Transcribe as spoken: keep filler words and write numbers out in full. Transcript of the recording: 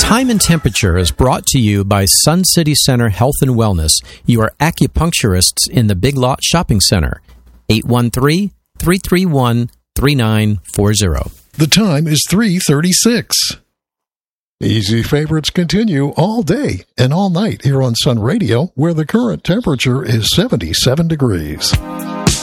Time and Temperature is brought to you by Sun City Center Health and Wellness, your acupuncturists in the Big Lot Shopping Center. eight one three, three three one, three nine four zero. The time is three thirty-six. Easy Favorites continue all day and all night here on Sun Radio, where the current temperature is seventy-seven degrees.